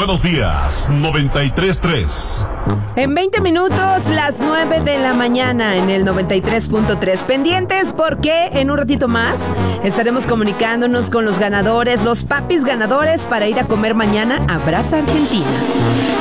Buenos días, 93.3. En 20 minutos, las 9 de la mañana en el 93.3. Pendientes porque en un ratito más estaremos comunicándonos con los ganadores, los papis ganadores para ir a comer mañana a Brasa Argentina.